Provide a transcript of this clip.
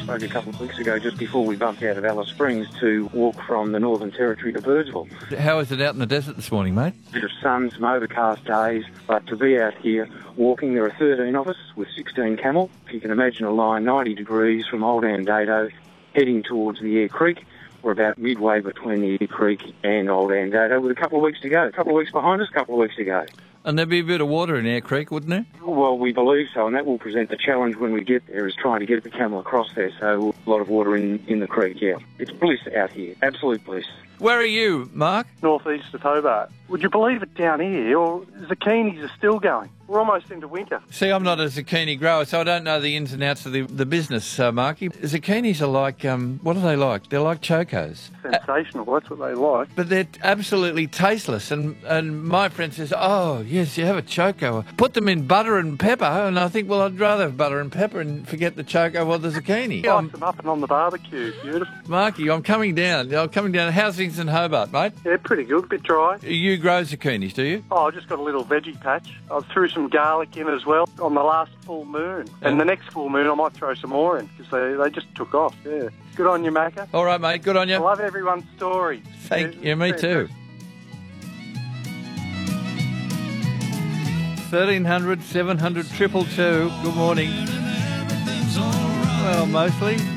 spoke a couple of weeks ago just before we bumped out of Alice Springs to walk from the Northern Territory to Birdsville. How is it out in the desert this morning, mate? A bit of sun, some overcast days, but to be out here walking, there are 13 of us with 16 camel. If you can imagine a line 90 degrees from Old Andato heading towards the Eyre Creek. We're about midway between the Eyre Creek and Old Andato with a couple of weeks to go. A couple of weeks behind us, a couple of weeks to go. And there'd be a bit of water in Eyre Creek, wouldn't there? Well, we believe so, and that will present the challenge when we get there, is trying to get the camel across there. So a lot of water in the creek, yeah. It's bliss out here, absolute bliss. Where are you, Mark? Northeast of Hobart. Would you believe it, down here, or zucchinis are still going? We're almost into winter. See, I'm not a zucchini grower, so I don't know the ins and outs of the business, Marky. Zucchinis are like, what are they like? They're like chocos. Sensational, that's what they like. But they're absolutely tasteless. And my friend says, oh, yes, you have a choco. Put them in butter and pepper. And I think, well, I'd rather have butter and pepper and forget the choco or the zucchini. Slice them up and on the barbecue. Beautiful. Marky, I'm coming down. How's things in Hobart, mate? Yeah, pretty good. Bit dry. You grow zucchinis, do you? Oh, I just got a little veggie patch. I threw some garlic in as well on the last full moon. And the next full moon I might throw some more in because they just took off, yeah. Good on you, Macca. All right, mate. Good on you. I love everyone's story. Thank you. Me too. 1300 700 222. Good morning. Well, mostly.